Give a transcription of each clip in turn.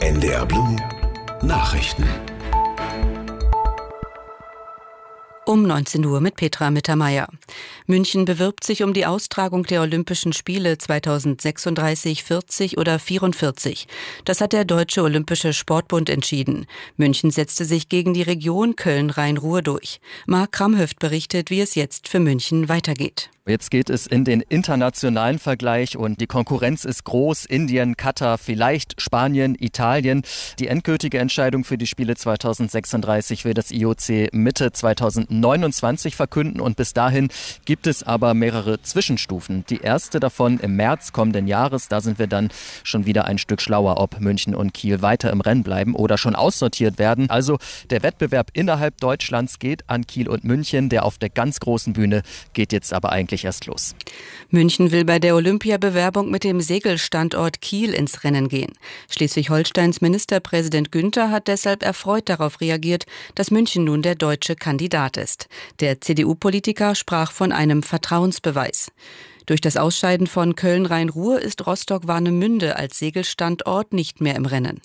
NDR Blue Nachrichten. Um 19 Uhr mit Petra Mittermeier. München bewirbt sich um die Austragung der Olympischen Spiele 2036, 40 oder 44. Das hat der Deutsche Olympische Sportbund entschieden. München setzte sich gegen die Region Köln-Rhein-Ruhr durch. Marc Kramhöft berichtet, wie es jetzt für München weitergeht. Jetzt geht es in den internationalen Vergleich und die Konkurrenz ist groß. Indien, Katar, vielleicht Spanien, Italien. Die endgültige Entscheidung für die Spiele 2036 will das IOC Mitte 2029 verkünden und bis dahin gibt es aber mehrere Zwischenstufen. Die erste davon im März kommenden Jahres, da sind wir dann schon wieder ein Stück schlauer, ob München und Kiel weiter im Rennen bleiben oder schon aussortiert werden. Also der Wettbewerb innerhalb Deutschlands geht an Kiel und München, der auf der ganz großen Bühne geht jetzt aber eigentlich erst los. München will bei der Olympiabewerbung mit dem Segelstandort Kiel ins Rennen gehen. Schleswig-Holsteins Ministerpräsident Günther hat deshalb erfreut darauf reagiert, dass München nun der deutsche Kandidat ist. Der CDU-Politiker sprach von einem Vertrauensbeweis. Durch das Ausscheiden von Köln-Rhein-Ruhr ist Rostock-Warnemünde als Segelstandort nicht mehr im Rennen.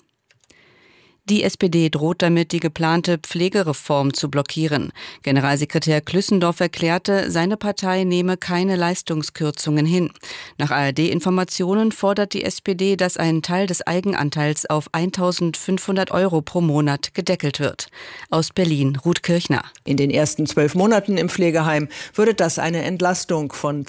Die SPD droht damit, die geplante Pflegereform zu blockieren. Generalsekretär Klüssendorf erklärte, seine Partei nehme keine Leistungskürzungen hin. Nach ARD-Informationen fordert die SPD, dass ein Teil des Eigenanteils auf 1.500 € pro Monat gedeckelt wird. Aus Berlin, Ruth Kirchner. In den ersten 12 Monaten im Pflegeheim würde das eine Entlastung von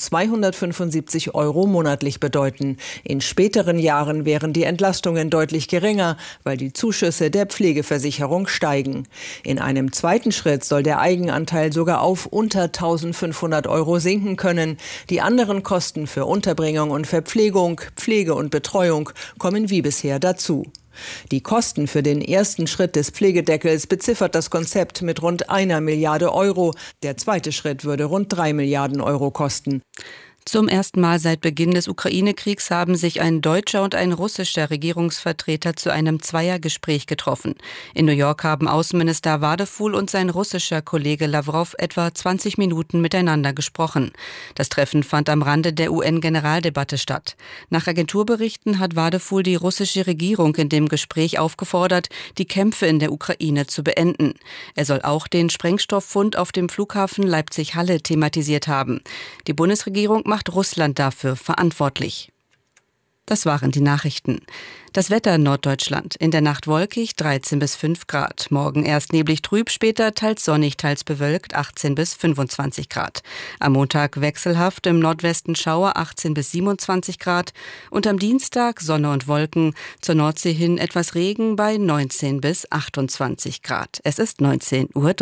275 € monatlich bedeuten. In späteren Jahren wären die Entlastungen deutlich geringer, weil die Zuschüsse der Pflegeversicherung steigen. In einem zweiten Schritt soll der Eigenanteil sogar auf unter 1.500 € sinken können. Die anderen Kosten für Unterbringung und Verpflegung, Pflege und Betreuung kommen wie bisher dazu. Die Kosten für den ersten Schritt des Pflegedeckels beziffert das Konzept mit rund 1 Milliarde €. Der zweite Schritt würde rund 3 Milliarden € kosten. Zum ersten Mal seit Beginn des Ukraine-Kriegs haben sich ein deutscher und ein russischer Regierungsvertreter zu einem Zweiergespräch getroffen. In New York haben Außenminister Wadefuhl und sein russischer Kollege Lawrow etwa 20 Minuten miteinander gesprochen. Das Treffen fand am Rande der UN-Generaldebatte statt. Nach Agenturberichten hat Wadefuhl die russische Regierung in dem Gespräch aufgefordert, die Kämpfe in der Ukraine zu beenden. Er soll auch den Sprengstofffund auf dem Flughafen Leipzig-Halle thematisiert haben. Die Bundesregierung macht Russland dafür verantwortlich. Das waren die Nachrichten. Das Wetter in Norddeutschland. In der Nacht wolkig, 13 bis 5 Grad. Morgen erst neblig trüb, später teils sonnig, teils bewölkt, 18 bis 25 Grad. Am Montag wechselhaft, im Nordwesten Schauer, 18 bis 27 Grad. Und am Dienstag Sonne und Wolken, zur Nordsee hin etwas Regen bei 19 bis 28 Grad. Es ist 19:03 Uhr.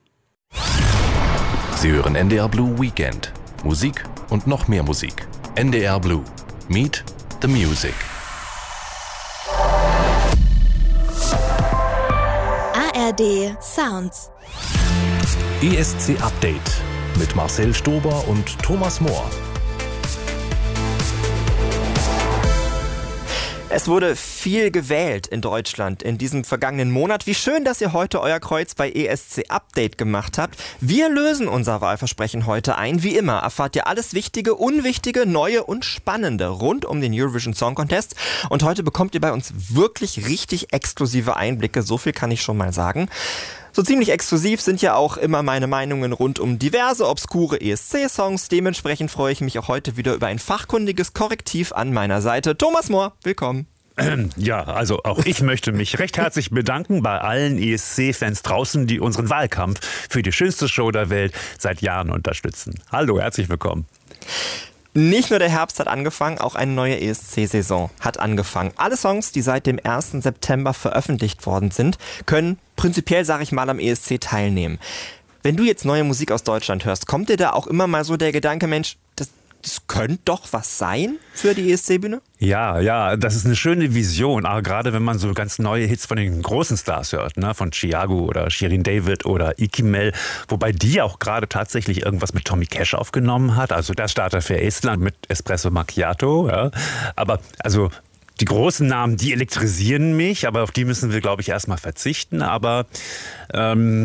Sie hören NDR Blue Weekend. Musik und noch mehr Musik. NDR Blue. Meet the Music. ARD Sounds. ESC Update mit Marcel Stober und Thomas Mohr. Es wurde viel gewählt in Deutschland in diesem vergangenen Monat. Wie schön, dass ihr heute euer Kreuz bei ESC Update gemacht habt. Wir lösen unser Wahlversprechen heute ein. Wie immer erfahrt ihr alles Wichtige, Unwichtige, Neue und Spannende rund um den Eurovision Song Contest. Und heute bekommt ihr bei uns wirklich richtig exklusive Einblicke. So viel kann ich schon mal sagen. So ziemlich exklusiv sind ja auch immer meine Meinungen rund um diverse obskure ESC-Songs. Dementsprechend freue ich mich auch heute wieder über ein fachkundiges Korrektiv an meiner Seite. Thomas Mohr, willkommen. Ja, also auch ich möchte mich recht herzlich bedanken bei allen ESC-Fans draußen, die unseren Wahlkampf für die schönste Show der Welt seit Jahren unterstützen. Hallo, herzlich willkommen. Nicht nur der Herbst hat angefangen, auch eine neue ESC-Saison hat angefangen. Alle Songs, die seit dem 1. September veröffentlicht worden sind, können prinzipiell, sage ich mal, am ESC teilnehmen. Wenn du jetzt neue Musik aus Deutschland hörst, kommt dir da auch immer mal so der Gedanke, Mensch, das könnte doch was sein für die ESC-Bühne? Ja, das ist eine schöne Vision, aber gerade wenn man so ganz neue Hits von den großen Stars hört, ne, von Thiago oder Shirin David oder Iki Mel, wobei die auch gerade tatsächlich irgendwas mit Tommy Cash aufgenommen hat, also der Starter für Estland mit Espresso Macchiato, ja. Aber also die großen Namen, die elektrisieren mich, aber auf die müssen wir, glaube ich, erstmal verzichten, aber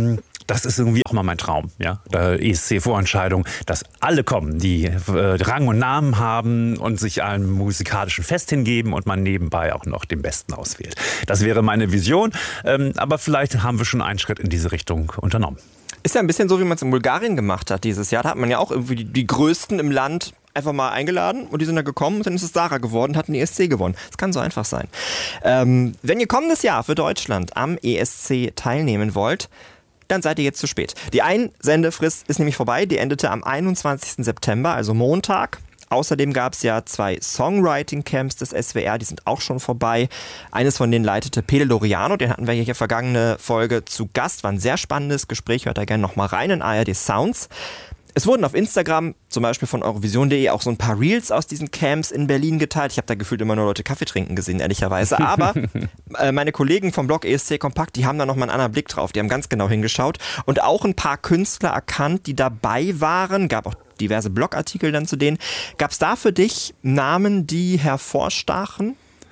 das ist irgendwie auch mal mein Traum, ja. ESC-Vorentscheidung, dass alle kommen, die Rang und Namen haben und sich einem musikalischen Fest hingeben und man nebenbei auch noch den Besten auswählt. Das wäre meine Vision, aber vielleicht haben wir schon einen Schritt in diese Richtung unternommen. Ist ja ein bisschen so, wie man es in Bulgarien gemacht hat dieses Jahr. Da hat man ja auch irgendwie die Größten im Land einfach mal eingeladen und die sind da gekommen und dann ist es Sarah geworden, hat den ESC gewonnen. Das kann so einfach sein. Wenn ihr kommendes Jahr für Deutschland am ESC teilnehmen wollt, dann seid ihr jetzt zu spät. Die Einsendefrist ist nämlich vorbei, die endete am 21. September, also Montag. Außerdem gab es ja 2 Songwriting-Camps des SWR, die sind auch schon vorbei. Eines von denen leitete Pele Loriano, den hatten wir hier vergangene Folge zu Gast. War ein sehr spannendes Gespräch, hört da gerne nochmal rein in ARD Sounds. Es wurden auf Instagram, zum Beispiel von Eurovision.de, auch so ein paar Reels aus diesen Camps in Berlin geteilt. Ich habe da gefühlt immer nur Leute Kaffee trinken gesehen, ehrlicherweise. Aber meine Kollegen vom Blog ESC Kompakt, die haben da nochmal einen anderen Blick drauf. Die haben ganz genau hingeschaut und auch ein paar Künstler erkannt, die dabei waren. Gab auch diverse Blogartikel dann zu denen. Gab es da für dich Namen, die hervorstachen?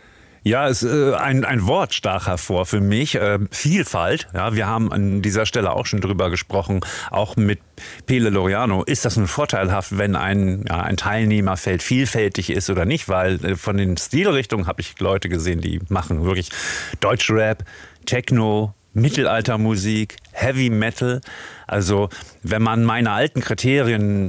Ja, ein Wort stach hervor für mich. Vielfalt. Ja, wir haben an dieser Stelle auch schon drüber gesprochen, auch mit Pele Loriano. Ist das nun vorteilhaft, wenn ein Teilnehmerfeld vielfältig ist oder nicht? Weil von den Stilrichtungen habe ich Leute gesehen, die machen wirklich Deutschrap, Techno, Mittelaltermusik, Heavy Metal. Also wenn man meine alten Kriterien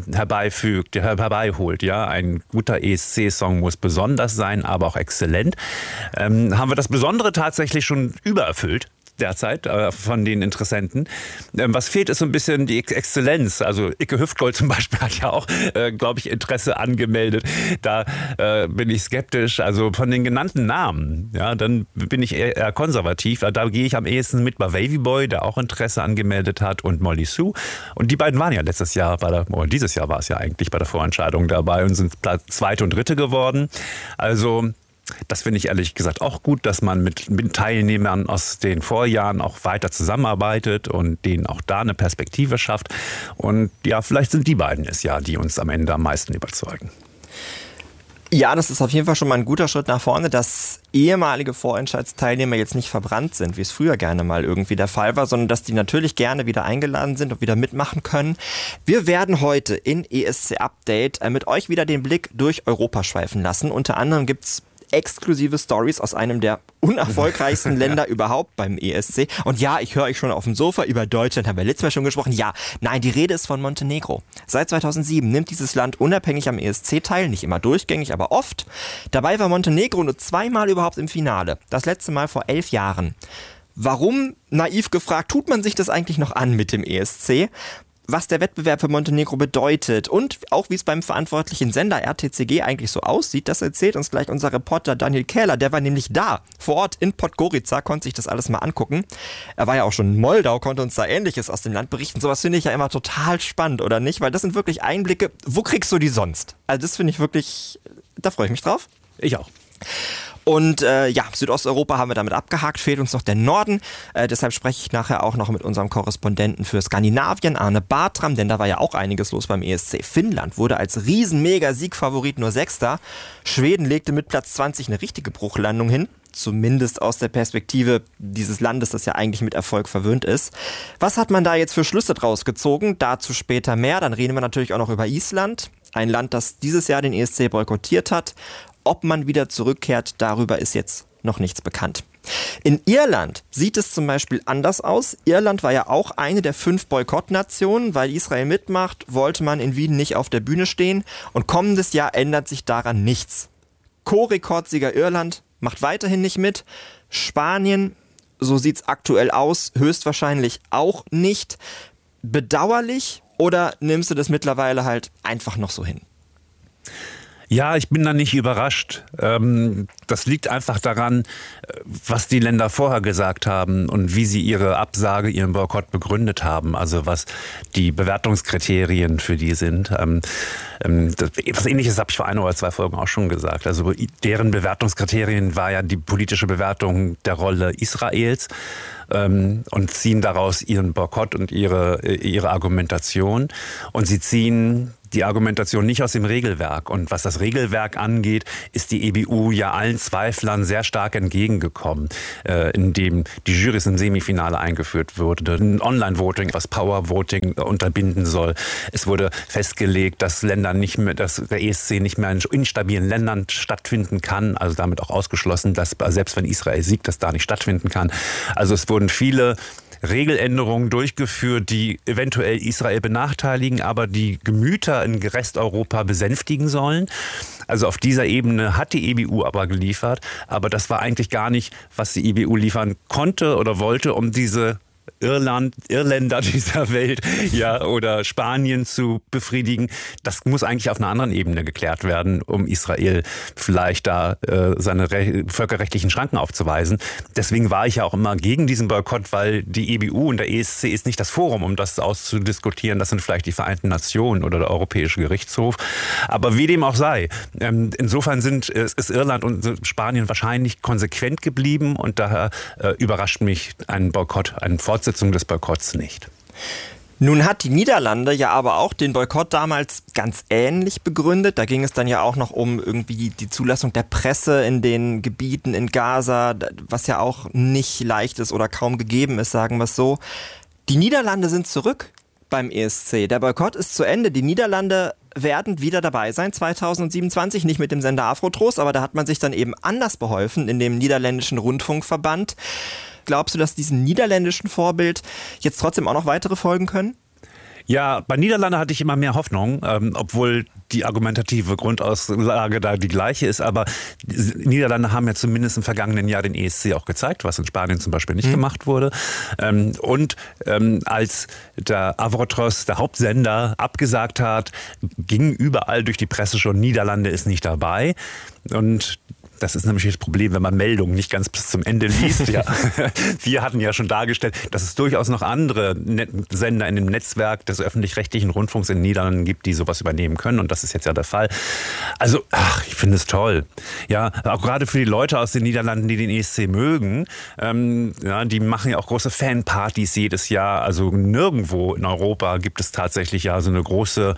herbeiholt, ja, ein guter ESC-Song muss besonders sein, aber auch exzellent, haben wir das Besondere tatsächlich schon übererfüllt. Derzeit von den Interessenten. Was fehlt, ist so ein bisschen die Exzellenz. Also Icke Hüftgold zum Beispiel hat ja auch, glaube ich, Interesse angemeldet. Da bin ich skeptisch. Also von den genannten Namen, ja, dann bin ich eher konservativ. Da gehe ich am ehesten mit bei Wavy Boy, der auch Interesse angemeldet hat, und Molly Sue. Und die beiden waren ja dieses Jahr war es ja eigentlich bei der Vorentscheidung dabei und sind Platz 2. und 3. geworden. Also das finde ich ehrlich gesagt auch gut, dass man mit Teilnehmern aus den Vorjahren auch weiter zusammenarbeitet und denen auch da eine Perspektive schafft. Und ja, vielleicht sind die beiden es ja, die uns am Ende am meisten überzeugen. Ja, das ist auf jeden Fall schon mal ein guter Schritt nach vorne, dass ehemalige Vorentscheidsteilnehmer jetzt nicht verbrannt sind, wie es früher gerne mal irgendwie der Fall war, sondern dass die natürlich gerne wieder eingeladen sind und wieder mitmachen können. Wir werden heute in ESC Update mit euch wieder den Blick durch Europa schweifen lassen. Unter anderem gibt's exklusive Stories aus einem der unerfolgreichsten Länder überhaupt beim ESC. Und ja, ich höre euch schon auf dem Sofa, über Deutschland haben wir letztes Mal schon gesprochen. Ja, nein, die Rede ist von Montenegro. Seit 2007 nimmt dieses Land unabhängig am ESC teil, nicht immer durchgängig, aber oft. Dabei war Montenegro nur 2-mal überhaupt im Finale. Das letzte Mal vor 11 Jahren. Warum, naiv gefragt, tut man sich das eigentlich noch an mit dem ESC? Was der Wettbewerb für Montenegro bedeutet und auch wie es beim verantwortlichen Sender RTCG eigentlich so aussieht, das erzählt uns gleich unser Reporter Daniel Kähler. Der war nämlich da, vor Ort in Podgorica, konnte sich das alles mal angucken. Er war ja auch schon in Moldau, konnte uns da Ähnliches aus dem Land berichten. Sowas finde ich ja immer total spannend, oder nicht? Weil das sind wirklich Einblicke, wo kriegst du die sonst? Also das finde ich wirklich, da freue ich mich drauf. Ich auch. Und Südosteuropa haben wir damit abgehakt, fehlt uns noch der Norden. Deshalb spreche ich nachher auch noch mit unserem Korrespondenten für Skandinavien, Arne Bartram, denn da war ja auch einiges los beim ESC. Finnland wurde als Riesen-Mega-Siegfavorit nur 6. Schweden legte mit Platz 20 eine richtige Bruchlandung hin. Zumindest aus der Perspektive dieses Landes, das ja eigentlich mit Erfolg verwöhnt ist. Was hat man da jetzt für Schlüsse draus gezogen? Dazu später mehr. Dann reden wir natürlich auch noch über Island. Ein Land, das dieses Jahr den ESC boykottiert hat. Ob man wieder zurückkehrt, darüber ist jetzt noch nichts bekannt. In Irland sieht es zum Beispiel anders aus. Irland war ja auch eine der 5 Boykottnationen. Weil Israel mitmacht, wollte man in Wien nicht auf der Bühne stehen. Und kommendes Jahr ändert sich daran nichts. Co-Rekordsieger Irland macht weiterhin nicht mit. Spanien, so sieht es aktuell aus, höchstwahrscheinlich auch nicht. Bedauerlich, oder nimmst du das mittlerweile halt einfach noch so hin? Ja, ich bin da nicht überrascht. Das liegt einfach daran, was die Länder vorher gesagt haben und wie sie ihre Absage, ihren Boykott begründet haben. Also was die Bewertungskriterien für die sind. Was Ähnliches habe ich vor 1 oder 2 Folgen auch schon gesagt. Also deren Bewertungskriterien war ja die politische Bewertung der Rolle Israels und ziehen daraus ihren Boykott und ihre Argumentation. Und sie ziehen die Argumentation nicht aus dem Regelwerk. Und was das Regelwerk angeht, ist die EBU ja allen Zweiflern sehr stark entgegengekommen, indem die Jurys im Semifinale eingeführt wurde, ein Online-Voting, was Power-Voting unterbinden soll. Es wurde festgelegt, dass Länder nicht mehr, dass der ESC nicht mehr in instabilen Ländern stattfinden kann, also damit auch ausgeschlossen, dass selbst wenn Israel siegt, das da nicht stattfinden kann. Also es wurden viele Regeländerungen durchgeführt, die eventuell Israel benachteiligen, aber die Gemüter in Resteuropa besänftigen sollen. Also auf dieser Ebene hat die EBU aber geliefert, aber das war eigentlich gar nicht, was die EBU liefern konnte oder wollte, um diese Irländer dieser Welt, ja, oder Spanien zu befriedigen. Das muss eigentlich auf einer anderen Ebene geklärt werden, um Israel vielleicht da seine völkerrechtlichen Schranken aufzuweisen. Deswegen war ich ja auch immer gegen diesen Boykott, weil die EBU und der ESC ist nicht das Forum, um das auszudiskutieren. Das sind vielleicht die Vereinten Nationen oder der Europäische Gerichtshof. Aber wie dem auch sei, insofern ist Irland und Spanien wahrscheinlich konsequent geblieben und daher überrascht mich ein Boykott, eine Fortsetzung des Boykotts nicht. Nun hat die Niederlande ja aber auch den Boykott damals ganz ähnlich begründet. Da ging es dann ja auch noch um irgendwie die Zulassung der Presse in den Gebieten in Gaza, was ja auch nicht leicht ist oder kaum gegeben ist, sagen wir es so. Die Niederlande sind zurück beim ESC. Der Boykott ist zu Ende. Die Niederlande werden wieder dabei sein 2027, nicht mit dem Sender Afro-Trost, aber da hat man sich dann eben anders beholfen in dem niederländischen Rundfunkverband. Glaubst du, dass diesem niederländischen Vorbild jetzt trotzdem auch noch weitere folgen können? Ja, bei Niederlande hatte ich immer mehr Hoffnung, obwohl die argumentative Grundauslage da die gleiche ist. Aber Niederlande haben ja zumindest im vergangenen Jahr den ESC auch gezeigt, was in Spanien zum Beispiel nicht gemacht wurde. Als der Avro-Trost, der Hauptsender, abgesagt hat, ging überall durch die Presse schon, Niederlande ist nicht dabei. Und das ist nämlich das Problem, wenn man Meldungen nicht ganz bis zum Ende liest. Ja. Wir hatten ja schon dargestellt, dass es durchaus noch andere Sender in dem Netzwerk des öffentlich-rechtlichen Rundfunks in den Niederlanden gibt, die sowas übernehmen können. Und das ist jetzt ja der Fall. Also, ich finde es toll. Ja, auch gerade für die Leute aus den Niederlanden, die den ESC mögen. Die machen ja auch große Fanpartys jedes Jahr. Also nirgendwo in Europa gibt es tatsächlich ja so eine große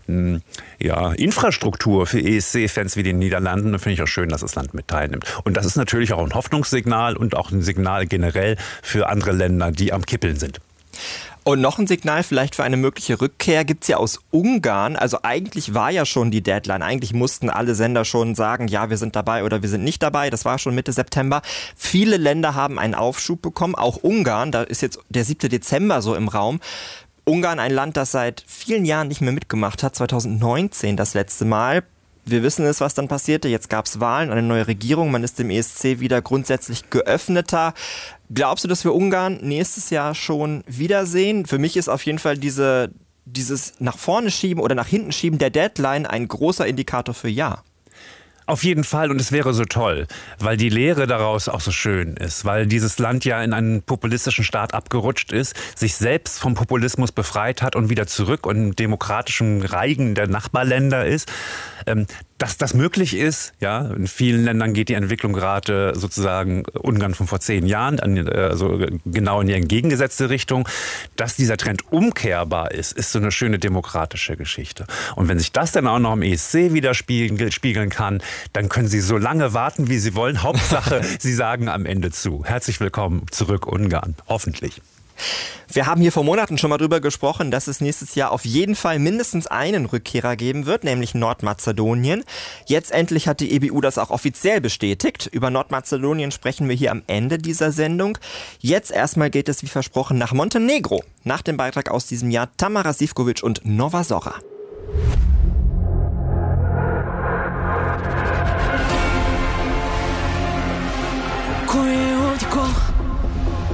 Infrastruktur für ESC-Fans wie den Niederlanden. Da finde ich auch schön, dass das Land mit teilnimmt. Und das ist natürlich auch ein Hoffnungssignal und auch ein Signal generell für andere Länder, die am Kippeln sind. Und noch ein Signal vielleicht für eine mögliche Rückkehr gibt es ja aus Ungarn. Also eigentlich war ja schon die Deadline. Eigentlich mussten alle Sender schon sagen, ja, wir sind dabei oder wir sind nicht dabei. Das war schon Mitte September. Viele Länder haben einen Aufschub bekommen, auch Ungarn. Da ist jetzt der 7. Dezember so im Raum. Ungarn, ein Land, das seit vielen Jahren nicht mehr mitgemacht hat. 2019 das letzte Mal. Wir wissen es, was dann passierte. Jetzt gab es Wahlen, eine neue Regierung. Man ist dem ESC wieder grundsätzlich geöffneter. Glaubst du, dass wir Ungarn nächstes Jahr schon wiedersehen? Für mich ist auf jeden Fall dieses nach vorne schieben oder nach hinten schieben der Deadline ein großer Indikator für ja. Auf jeden Fall, und es wäre so toll, weil die Lehre daraus auch so schön ist, weil dieses Land ja in einen populistischen Staat abgerutscht ist, sich selbst vom Populismus befreit hat und wieder zurück und im demokratischen Reigen der Nachbarländer ist. Dass das möglich ist, ja, in vielen Ländern geht die Entwicklung gerade sozusagen Ungarn von vor 10 Jahren, also genau in die entgegengesetzte Richtung. Dass dieser Trend umkehrbar ist so eine schöne demokratische Geschichte. Und wenn sich das dann auch noch im ESC widerspiegeln kann, dann können Sie so lange warten, wie Sie wollen. Hauptsache, Sie sagen am Ende zu. Herzlich willkommen zurück, Ungarn. Hoffentlich. Wir haben hier vor Monaten schon mal drüber gesprochen, dass es nächstes Jahr auf jeden Fall mindestens einen Rückkehrer geben wird, nämlich Nordmazedonien. Jetzt endlich hat die EBU das auch offiziell bestätigt. Über Nordmazedonien sprechen wir hier am Ende dieser Sendung. Jetzt erstmal geht es wie versprochen nach Montenegro. Nach dem Beitrag aus diesem Jahr Tamara Sivkovic und Nova Zora. Koji